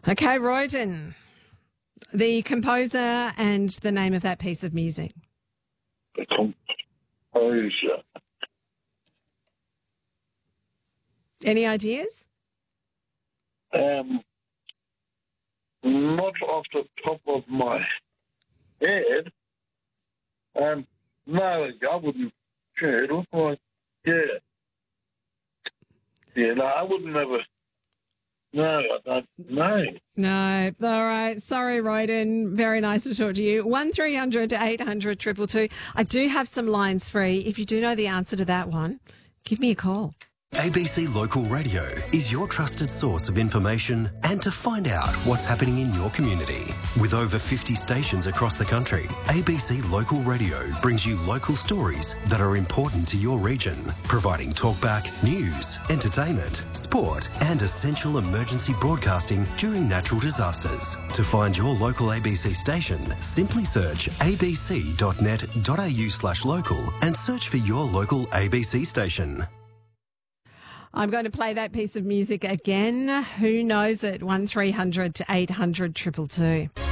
Okay, Royden, the composer and the name of that piece of music. The composer. Any ideas? Not off the top of my head. No, I wouldn't. It looked like, yeah, no, I wouldn't have a. No, I don't know. No. All right. Sorry, Royden. Very nice to talk to you. 1300 800 222. I do have some lines free. If you do know the answer to that one, give me a call. ABC Local Radio is your trusted source of information and to find out what's happening in your community. With over 50 stations across the country, ABC Local Radio brings you local stories that are important to your region, providing talkback, news, entertainment, sport and essential emergency broadcasting during natural disasters. To find your local ABC station, simply search abc.net.au/local and search for your local ABC station. I'm going to play that piece of music again. Who knows it? 1300 800 222.